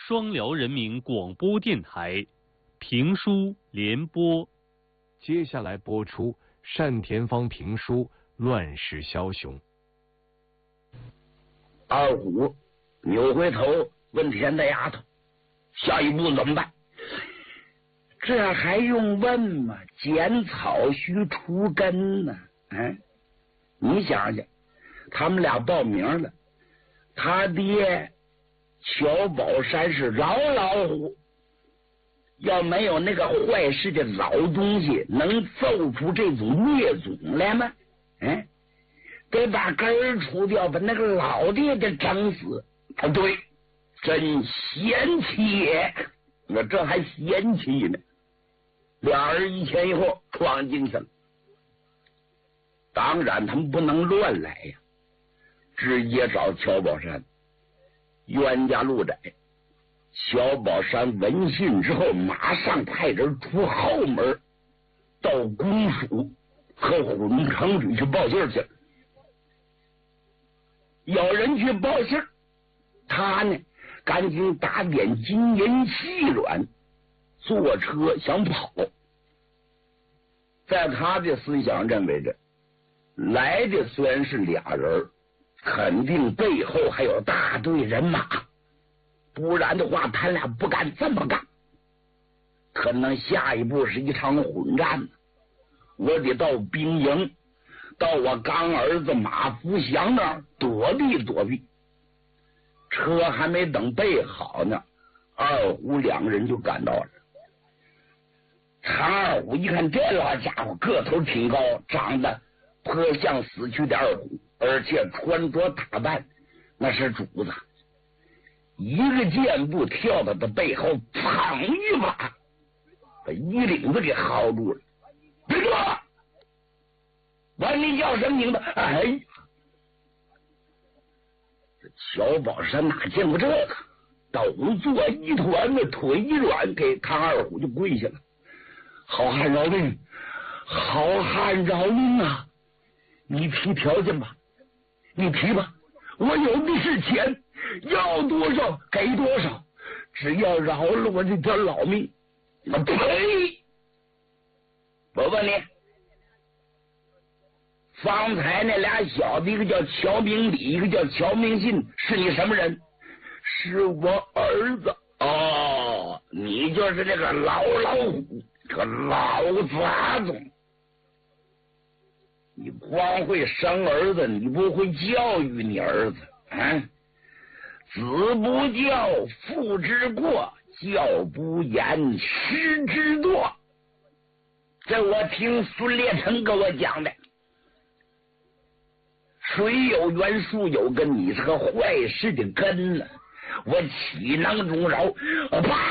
双辽人民广播电台评书联播。 接下来播出单田芳评书《乱世枭雄》。 二虎扭回头问田大丫头：“下一步怎么办？”这还用问吗？剪草须除根呢。你想想，他们俩报名了，他爹乔宝山是老老虎，要没有那个坏事的老东西，能奏出这种孽种来吗？得把根儿除掉，把那个老爹给整死。对，真贤妻也。那这还贤妻呢？俩人一前一后闯进去了。当然他们不能乱来呀，直接找乔宝山。冤家路窄，乔宝山闻信之后，马上派人出后门，到公署和混城里去报信去了。有人去报信，他呢赶紧打点金银细软，坐车想跑。在他的思想认为着，来的虽然是俩人，肯定背后还有大队人马，不然的话他俩不敢这么干。可能下一步是一场混战，我得到兵营，到我干儿子马福祥那儿躲避躲避。车还没等备好呢，二虎两个人就赶到了。唐二虎一看这老家伙个头挺高，长得颇像死去的二虎，而且穿着打扮那是主子，一个箭步跳到他背后，砰一把把衣领子给薅住了。别说，问你叫什么名字？这乔宝山哪见过这个，抖作一团的，腿一软，给唐二虎就跪下了。好汉饶命，好汉饶命啊！你提条件吧，你提吧，我有的是钱，要多少给多少，只要饶了我这条老命。呸！我问你，方才那俩小子，一个叫乔明礼，一个叫乔明信，是你什么人？是我儿子。哦，你就是这个老虎，这老杂种。你光会生儿子，你不会教育你儿子。子不教，父之过；教不严，师之惰。这我听孙烈成跟我讲的。水有源，树有根，你是个坏事的根呢，我岂能容饶？啪！